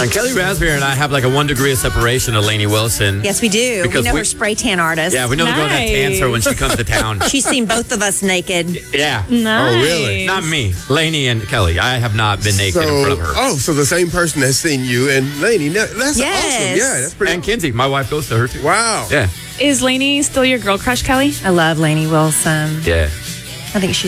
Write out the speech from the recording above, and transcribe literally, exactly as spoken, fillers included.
And Kelly Raspberry and I have like a one degree of separation of Lainey Wilson. Yes, we do. Because we know we- her spray tan artist. Yeah, we know the girl that Nice. tans her when she comes to town. She's seen both of us naked. Yeah. Nice. Oh, really? Not me. Lainey and Kelly. I have not been naked So, in front of her. oh, so the same person has seen you and Lainey. No, that's Yes. awesome. Yeah, that's pretty. And Kinsey, my wife goes to her too. Wow. Yeah. Is Lainey still your girl crush, Kelly? I love Lainey Wilson. Yeah. I think she's